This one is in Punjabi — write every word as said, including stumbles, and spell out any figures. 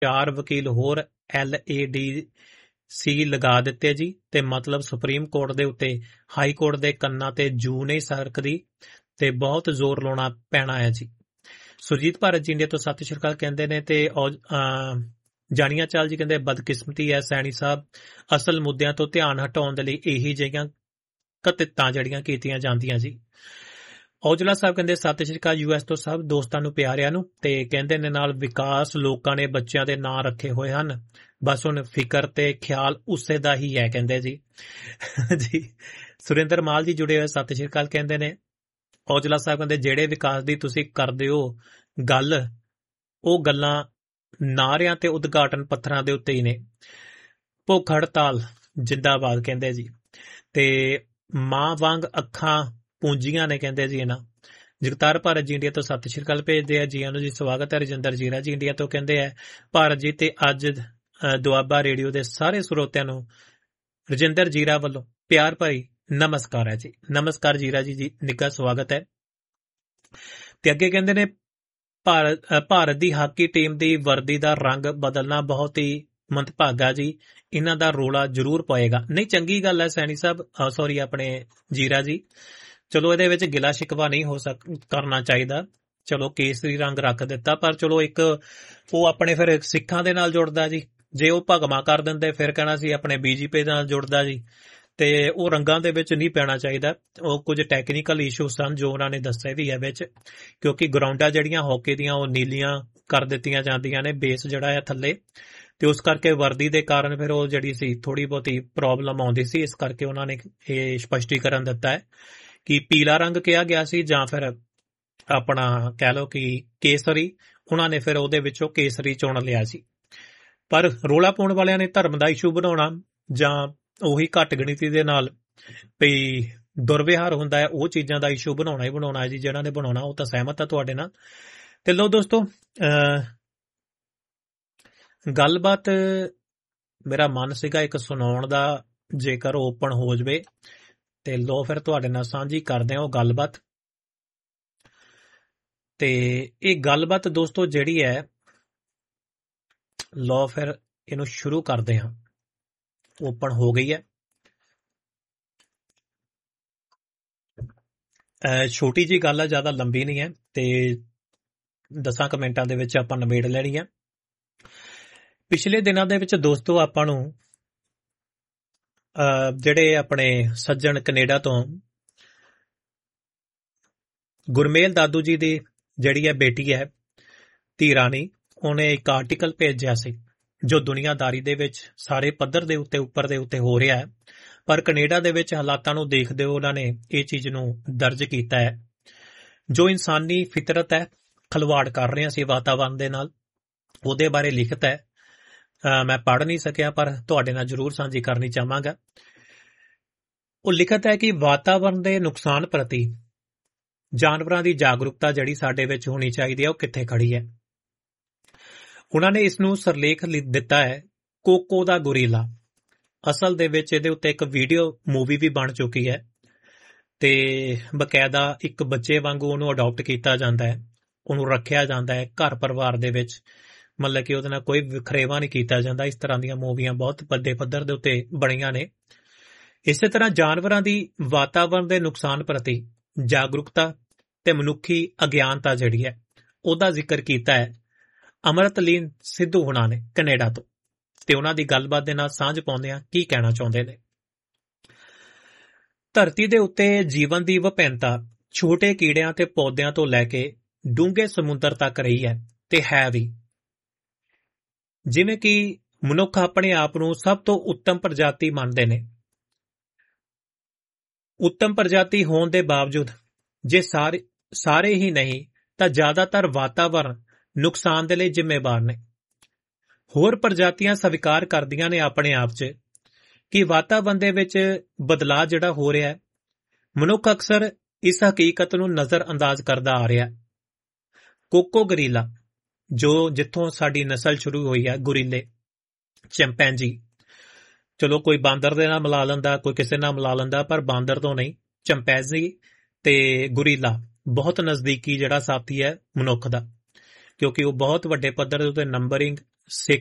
ਚਾਰ ਵਕੀਲ ਹੋਰ ਐਲ ਏ ਡੀ ਸੀ ਲਗਾ ਦਿੱਤੇ ਜੀ, ਤੇ ਮਤਲਬ ਸੁਪਰੀਮ ਕੋਰਟ ਦੇ ਉੱਤੇ ਹਾਈ ਕੋਰਟ ਦੇ ਕੰਨਾਂ ਤੇ ਜੂ ਨਹੀਂ ਸਰਕਦੀ ਤੇ ਬਹੁਤ ਜ਼ੋਰ ਲਾਉਣਾ ਪੈਣਾ ਹੈ ਜੀ। ਸੁਰਜੀਤ ਭਾਰਤ ਜੀ ਇੰਡੀਆ ਤੋਂ ਸਤਿ ਸ਼੍ਰੀ ਅਕਾਲ ਕਹਿੰਦੇ ਨੇ, ਤੇ ਜਾਣੀਆਂ ਚਾਲ ਜੀ ਕਹਿੰਦੇ ਬਦਕਿਸਮਤੀ ਹੈ ਸੈਣੀ ਸਾਹਿਬ, ਅਸਲ ਮੁੱਦਿਆਂ ਤੋਂ ਧਿਆਨ ਹਟਾਉਣ ਦੇ ਲਈ ਇਹੀ ਜਿਹੀਆਂ ਕਤਿਤਾਂ ਜਿਹੜੀਆਂ ਕੀਤੀਆਂ ਜਾਂਦੀਆਂ ਜੀ। ਔਜਲਾ ਸਾਹਿਬ ਕਹਿੰਦੇ ਸਤਿ ਸ਼੍ਰੀ ਅਕਾਲ ਯੂ ਐਸ ਤੋਂ ਸਭ ਦੋਸਤਾਂ ਨੂੰ ਪਿਆਰਿਆਂ ਨੂੰ, ਤੇ ਕਹਿੰਦੇ ਨੇ ਨਾਲ ਵਿਕਾਸ ਲੋਕਾਂ ਨੇ ਬੱਚਿਆਂ ਦੇ ਨਾਂ ਰੱਖੇ ਹੋਏ ਹਨ, ਬਸ ਹੁਣ ਫਿਕਰ ਤੇ ਖਿਆਲ ਉਸੇ ਦਾ ਹੀ ਹੈ ਕਹਿੰਦੇ ਜੀ। ਜੀ ਸੁਰਿੰਦਰ ਮਾਲ ਜੀ ਜੁੜੇ ਹੋਏ ਸਤਿ ਸ਼੍ਰੀ ਅਕਾਲ ਕਹਿੰਦੇ ਨੇ। ਔਜਲਾ ਸਾਹਿਬ ਕਹਿੰਦੇ ਜਿਹੜੇ ਵਿਕਾਸ ਦੀ ਤੁਸੀਂ ਕਰਦੇ ਹੋ ਗੱਲ, ਉਹ ਗੱਲਾਂ ਨਾਰਿਆਂ ਤੇ ਉਦਘਾਟਨ ਪੱਥਰਾਂ ਦੇ ਉੱਤੇ ਹੀ ਨੇ। ਭੁੱਖ ਹੜਤਾਲ ਜਿੰਦਾਬਾਦ ਕਹਿੰਦੇ ਜੀ, ਤੇ ਮਾਂ ਵਾਂਗ ਅੱਖਾਂ ਪੂੰਜੀਆਂ ਨੇ ਕਹਿੰਦੇ ਜੀ ਇਹਨਾਂ। ਜਗਤਾਰ ਭਾਰਤ ਜੀ ਇੰਡੀਆ ਤੋਂ ਸਤਿ ਸ਼੍ਰੀ ਅਕਾਲ ਭੇਜਦੇ ਆ, ਜੀਆਂ ਨੂੰ ਜੀ ਸਵਾਗਤ ਹੈ। ਰਜਿੰਦਰ ਜੀਰਾ ਜੀ ਇੰਡੀਆ ਤੋਂ ਕਹਿੰਦੇ ਆ ਭਾਰਤ ਜੀ ਤੇ ਅੱਜ ਦੁਆਬਾ ਰੇਡੀਓ ਦੇ ਸਾਰੇ ਸਰੋਤਿਆਂ ਨੂੰ ਰਜਿੰਦਰ ਜੀਰਾ ਵੱਲੋਂ ਪਿਆਰ ਭਰੀ ਨਮਸਕਾਰ ਹੈ ਜੀ। ਨਮਸਕਾਰ ਜੀਰਾ ਜੀ, ਜੀ ਨਿੱਘਾ ਸਵਾਗਤ ਹੈ। ਤੇ ਅੱਗੇ ਕਹਿੰਦੇ ਨੇ ਭਾਰਤ ਭਾਰਤ ਦੀ ਹਾਕੀ ਟੀਮ ਦੀ ਵਰਦੀ ਦਾ ਰੰਗ ਬਦਲਣਾ ਬਹੁਤ ਹੀ ਮੰਦਭਾਗਾ ਜੀ, ਇਹਨਾਂ ਦਾ ਰੋਲਾ ਜ਼ਰੂਰ ਪਏਗਾ। ਨਹੀਂ ਚੰਗੀ ਗੱਲ ਹੈ ਸੈਣੀ ਸਾਹਿਬ, ਸੌਰੀ ਆਪਣੇ ਜੀਰਾ ਜੀ, ਚਲੋ ਇਹਦੇ ਵਿੱਚ ਗਿਲਾ ਸ਼ਿਕਵਾ ਨਹੀਂ ਹੋ ਸਕ ਕਰਨਾ ਚਾਹੀਦਾ। ਚਲੋ ਕੇਸਰੀ ਰੰਗ ਰੱਖ ਦਿੱਤਾ, ਪਰ ਚਲੋ ਇੱਕ ਉਹ ਆਪਣੇ ਫਿਰ ਸਿੱਖਾਂ ਦੇ ਨਾਲ ਜੁੜਦਾ ਜੀ। ਜੇ ਉਹ ਭਗਮਾ ਕਰ ਦਿੰਦੇ ਫਿਰ ਕਹਿਣਾ ਸੀ ਆਪਣੇ ਬੀਜੇਪੀ ਨਾਲ ਜੁੜਦਾ ਜੀ, ਤੇ ਉਹ ਰੰਗਾਂ ਦੇ ਵਿੱਚ ਨਹੀਂ ਪੈਣਾ ਚਾਹੀਦਾ। ਉਹ ਕੁਝ ਟੈਕਨੀਕਲ ਇਸ਼ੂ ਸਨ ਜੋ ਉਹਨਾਂ ਨੇ ਦੱਸੇ ਵੀ ਹੈ ਵਿੱਚ, ਕਿਉਂਕਿ ਗਰਾਊਂਡਾਂ ਜਿਹੜੀਆਂ ਹਾਕੀ ਦੀਆਂ ਉਹ ਨੀਲੀਆਂ ਕਰ ਦਿੱਤੀਆਂ ਜਾਂਦੀਆਂ ਨੇ, ਬੇਸ ਜਿਹੜਾ ਹੈ ਥੱਲੇ, ਤੇ ਉਸ ਕਰਕੇ ਵਰਦੀ ਦੇ ਕਾਰਨ ਫਿਰ ਉਹ ਜਿਹੜੀ ਸੀ ਥੋੜੀ ਬਹੁਤੀ ਪ੍ਰੋਬਲਮ ਆਉਂਦੀ ਸੀ। ਇਸ ਕਰਕੇ ਉਹਨਾਂ ਨੇ ਇਹ ਸਪਸ਼ਟੀਕਰਨ ਦਿੱਤਾ ਹੈ ਕਿ ਪੀਲਾ ਰੰਗ ਕਿਹਾ ਗਿਆ ਸੀ ਜਾਂ ਫਿਰ ਆਪਣਾ ਕਹਿ ਲਓ ਕਿ ਕੇਸਰੀ, ਉਹਨਾਂ ਨੇ ਫਿਰ ਉਹਦੇ ਵਿੱਚੋਂ ਕੇਸਰੀ ਚੁਣ ਲਿਆ ਸੀ। ਪਰ ਰੋਲਾ ਪਾਉਣ ਵਾਲਿਆਂ ਨੇ ਧਰਮ ਦਾ ਇਸ਼ੂ ਬਣਾਉਣਾ ਜਾਂ ਉਹੀ ਘੱਟ ਗਿਣਤੀ ਦੇ ਨਾਲ ਵੀ ਦੁਰਵਿਹਾਰ ਹੁੰਦਾ ਹੈ, ਉਹ ਚੀਜ਼ਾਂ ਦਾ ਇਸ਼ੂ ਬਣਾਉਣਾ ਹੀ ਬਣਾਉਣਾ ਹੈ ਜੀ। ਜਿਹਨਾਂ ਨੇ ਬਣਾਉਣਾ ਉਹ ਤਾਂ ਸਹਿਮਤ ਆ ਤੁਹਾਡੇ ਨਾਲ। ਤੇ ਲੋ ਦੋਸਤੋ, ਗੱਲਬਾਤ ਮੇਰਾ ਮਨ ਸੀਗਾ ਇੱਕ ਸੁਣਾਉਣ ਦਾ, ਜੇਕਰ ਓਪਨ ਹੋ ਜਾਵੇ ਤੇ ਲੋ ਫਿਰ ਤੁਹਾਡੇ ਨਾਲ ਸਾਂਝੀ ਕਰਦੇ ਹਾਂ ਉਹ ਗੱਲਬਾਤ। ਤੇ ਇਹ ਗੱਲਬਾਤ ਦੋਸਤੋ ਜਿਹੜੀ ਹੈ, ਲੋ ਫਿਰ ਇਹਨੂੰ ਸ਼ੁਰੂ ਕਰਦੇ ਹਾਂ। ਓਪਨ ਹੋ ਗਈ ਹੈ, ਛੋਟੀ ਜੀ ਗੱਲ ਹੈ, ਜ਼ਿਆਦਾ ਲੰਬੀ ਨਹੀਂ ਹੈ, ਤੇ ਦਸਾਂ ਕੁ ਮਿੰਟਾਂ ਦੇ ਵਿੱਚ ਆਪਾਂ ਨਿਬੇੜ ਲੈਣੀ ਹੈ। ਪਿਛਲੇ ਦਿਨਾਂ ਦੇ ਵਿੱਚ ਦੋਸਤੋ ਆਪਾਂ ਨੂੰ ਜਿਹੜੇ ਆਪਣੇ ਸੱਜਣ ਕੈਨੇਡਾ ਤੋਂ ਗੁਰਮੇਲ ਦਾਦੂ ਜੀ ਦੀ ਜਿਹੜੀ ਹੈ ਬੇਟੀ ਹੈ ਧੀ ਰਾਣੀ, ਉਹਨੇ ਇੱਕ ਆਰਟੀਕਲ ਭੇਜਿਆ ਸੀ ਜੋ ਦੁਨੀਆਦਾਰੀ ਦੇ ਵਿੱਚ ਸਾਰੇ ਪੱਧਰ ਦੇ ਉੱਤੇ ਉੱਪਰ ਦੇ ਉੱਤੇ ਹੋ ਰਿਹਾ ਹੈ, ਪਰ ਕੈਨੇਡਾ ਦੇ ਵਿੱਚ ਹਾਲਾਤਾਂ ਨੂੰ ਦੇਖਦੇ ਹੋਏ ਉਹਨਾਂ ਨੇ ਇਹ ਚੀਜ਼ ਨੂੰ ਦਰਜ ਕੀਤਾ ਹੈ। ਜੋ ਇਨਸਾਨੀ ਫਿਤਰਤ ਹੈ, ਖਲਵਾੜ ਕਰ ਰਹੇ ਸੀ ਵਾਤਾਵਰਨ ਦੇ ਨਾਲ, ਉਹਦੇ ਬਾਰੇ ਲਿਖਤ ਹੈ। ਮੈਂ ਪੜ੍ਹ ਨਹੀਂ ਸਕਿਆ ਪਰ ਤੁਹਾਡੇ ਨਾਲ ਜ਼ਰੂਰ ਸਾਂਝੀ ਕਰਨੀ ਚਾਹਾਂਗਾ। ਉਹ ਲਿਖਤ ਹੈ ਕਿ ਵਾਤਾਵਰਨ ਦੇ ਨੁਕਸਾਨ ਪ੍ਰਤੀ ਜਾਨਵਰਾਂ ਦੀ ਜਾਗਰੂਕਤਾ ਜਿਹੜੀ ਸਾਡੇ ਵਿੱਚ ਹੋਣੀ ਚਾਹੀਦੀ ਹੈ, ਉਹ ਕਿੱਥੇ ਖੜੀ ਹੈ। ਉਹਨਾਂ ਨੇ ਇਸ ਨੂੰ ਸਰਲੇਖ ਦਿੱਤਾ ਹੈ ਕੋਕੋ ਦਾ ਗੁਰੀਲਾ। ਅਸਲ ਦੇ ਵਿੱਚ ਇਹਦੇ ਉੱਤੇ ਇੱਕ ਵੀਡੀਓ ਮੂਵੀ ਵੀ ਬਣ ਚੁੱਕੀ ਹੈ, ਤੇ ਬਕਾਇਦਾ ਇੱਕ ਬੱਚੇ ਵਾਂਗੂ ਉਹਨੂੰ ਅਡਾਪਟ ਕੀਤਾ ਜਾਂਦਾ ਹੈ, ਉਹਨੂੰ ਰੱਖਿਆ ਜਾਂਦਾ ਹੈ ਘਰ ਪਰਿਵਾਰ ਦੇ ਵਿੱਚ, ਮਤਲਬ ਕਿ ਉਹਦੇ ਨਾਲ ਕੋਈ ਵਿਖਰੇਵਾ ਨਹੀਂ ਕੀਤਾ ਜਾਂਦਾ। ਇਸ ਤਰ੍ਹਾਂ ਦੀਆਂ ਮੂਵੀਆਂ ਬਹੁਤ ਵੱਡੇ ਪੱਧਰ ਦੇ ਉੱਤੇ ਬਣੀਆਂ ਨੇ। ਇਸੇ ਤਰ੍ਹਾਂ ਜਾਨਵਰਾਂ ਦੀ ਵਾਤਾਵਰਨ ਦੇ ਨੁਕਸਾਨ ਪ੍ਰਤੀ ਜਾਗਰੂਕਤਾ ਤੇ ਮਨੁੱਖੀ ਅਗਿਆਨਤਾ ਜਿਹੜੀ ਹੈ ਉਹਦਾ ਜ਼ਿਕਰ ਕੀਤਾ ਹੈ ਅਮਰਤਲੀਨ ਸਿੱਧੂ ਹੁਣਾਂ ਨੇ ਕੈਨੇਡਾ ਤੋਂ, ਤੇ ਉਹਨਾਂ ਦੀ ਗੱਲਬਾਤ ਦੇ ਨਾਲ ਸਾਂਝ ਪਾਉਂਦੇ ਆ ਕੀ ਕਹਿਣਾ ਚਾਹੁੰਦੇ ਨੇ। ਧਰਤੀ ਦੇ ਉੱਤੇ ਜੀਵਨ ਦੀ ਵਿਭਿੰਨਤਾ ਛੋਟੇ ਕੀੜਿਆਂ ਤੇ ਪੌਦਿਆਂ ਤੋਂ ਲੈ ਕੇ ਡੂੰਘੇ ਸਮੁੰਦਰ ਤੱਕ ਰਹੀ ਹੈ ਤੇ ਹੈ ਵੀ। ਜਿਵੇਂ ਕਿ ਮਨੁੱਖ ਆਪਣੇ ਆਪ ਨੂੰ ਸਭ ਤੋਂ ਉੱਤਮ ਪ੍ਰਜਾਤੀ ਮੰਨਦੇ ਨੇ, ਉੱਤਮ ਪ੍ਰਜਾਤੀ ਹੋਣ ਦੇ ਬਾਵਜੂਦ ਜੇ ਸਾਰੇ ਸਾਰੇ ਹੀ ਨਹੀਂ ਤਾਂ ਜ਼ਿਆਦਾਤਰ ਵਾਤਾਵਰਨ ਨੁਕਸਾਨ ਦੇ ਲਈ ਜ਼ਿੰਮੇਵਾਰ ਨੇ। ਹੋਰ ਪ੍ਰਜਾਤੀਆਂ ਸਵੀਕਾਰ ਕਰਦੀਆਂ ਨੇ ਆਪਣੇ ਆਪ 'ਚ ਕਿ ਵਾਤਾਵਰਨ ਦੇ ਵਿੱਚ ਬਦਲਾਅ ਜਿਹੜਾ ਹੋ ਰਿਹਾ ਹੈ, ਮਨੁੱਖ ਅਕਸਰ ਇਸ ਹਕੀਕਤ ਨੂੰ ਨਜ਼ਰ ਅੰਦਾਜ਼ ਕਰਦਾ ਆ ਰਿਹਾ। ਕੋਕੋ ਗਰੀਲਾ, ਜੋ ਜਿੱਥੋਂ ਸਾਡੀ ਨਸਲ ਸ਼ੁਰੂ ਹੋਈ ਹੈ, ਗੁਰੀਲੇ, ਚੰਪੈਂਜੀ, ਚਲੋ ਕੋਈ ਬਾਂਦਰ ਦੇ ਨਾਲ ਮਿਲਾ ਲੈਂਦਾ, ਕੋਈ ਕਿਸੇ ਨਾਲ ਮਿਲਾ ਲੈਂਦਾ, ਪਰ ਬਾਂਦਰ ਤੋਂ ਨਹੀਂ। ਚੰਪੈਂਜੀ ਤੇ ਗੁਰੀਲਾ ਬਹੁਤ ਨਜ਼ਦੀਕੀ ਜਿਹੜਾ ਸਾਥੀ ਹੈ ਮਨੁੱਖ ਦਾ, ਕਿਉਂਕਿ ਉਹ ਬਹੁਤ ਵੱਡੇ ਪੱਧਰ ਦੇ ਉੱਤੇ ਨੰਬਰਿੰਗ ਸਿੱਖ